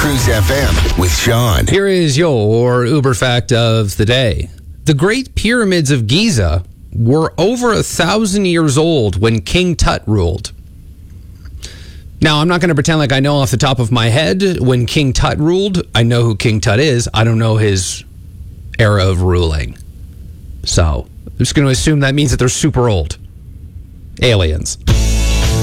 Cruise FM with Sean. Here is your Uber fact of the day. The Great Pyramids of Giza were over 1,000 years old when King Tut ruled. Now, I'm not going to pretend like I know off the top of my head when King Tut ruled. I know who King Tut is. I don't know his era of ruling. So, I'm just going to assume that means that they're super old. Aliens.